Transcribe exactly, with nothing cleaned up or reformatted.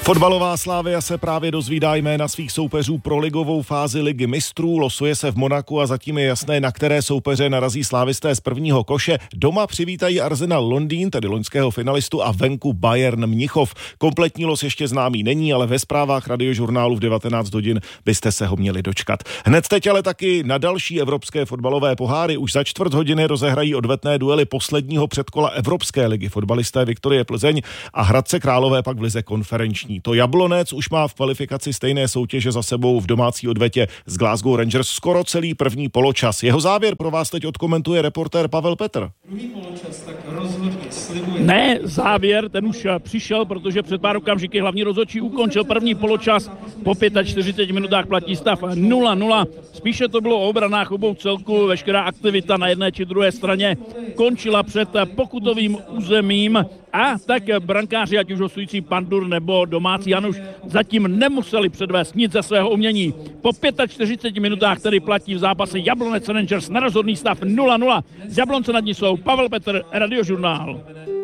Fotbalová Slavia se právě dozvídá jména svých soupeřů pro ligovou fázi Ligy mistrů, losuje se v Monaku a zatím je jasné, na které soupeře narazí slávisté z prvního koše. Doma přivítají Arsenal Londýn, tedy loňského finalistu, a venku Bayern Mnichov. Kompletní los ještě známý není, ale ve zprávách Radiožurnálu v devatenáct hodin byste se ho měli dočkat. Hned teď ale taky na další evropské fotbalové poháry. Už za čtvrt hodiny rozehrají odvetné duely posledního předkola Evropské ligy. Fotbalisté Viktorie Plzeň a Hradce Králové pak v lize konferenční. To Jablonec už má v kvalifikaci stejné soutěže za sebou v domácí odvetě s Glasgow Rangers skoro celý první poločas. Jeho závěr pro vás teď odkomentuje reportér Pavel Petr. Druhý poločas tak rozhodně slibuje. Ne, závěr, ten už přišel, protože před pár okamžiky hlavní rozhodčí ukončil první poločas. Po čtyřiceti pěti minutách platí stav nula nula. Spíše to bylo o obranách obou celků. Veškerá aktivita na jedné či druhé straně končila před pokutovým územím. A tak brankáři, ať už hostující Pandur nebo domácí Januš, zatím nemuseli předvést nic ze svého umění. Po čtyřiceti pěti minutách tedy platí v zápase Jablonec Rangers nerozhodný stav nula nula. Z Jablonce nad ní jsou Pavel Petr, Radiožurnál.